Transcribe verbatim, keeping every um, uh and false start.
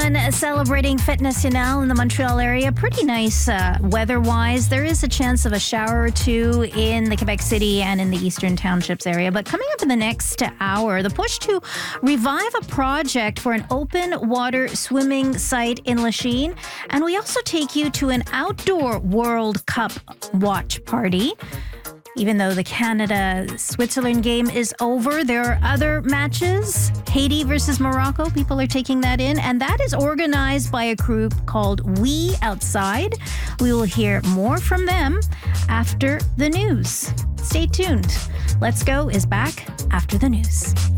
everyone celebrating Fête Nationale in the Montreal area. Pretty nice uh, weather-wise. There is a chance of a shower or two in the Quebec City and in the Eastern Townships area. But coming up in the next hour, the push to revive a project for an open water swimming site in Lachine. And we also take you to an outdoor World Cup watch party. Even though the Canada-Switzerland game is over, there are other matches. Haiti versus Morocco, people are taking that in. And that is organized by a group called We Outside. We will hear more from them after the news. Stay tuned. Let's Go is back after the news.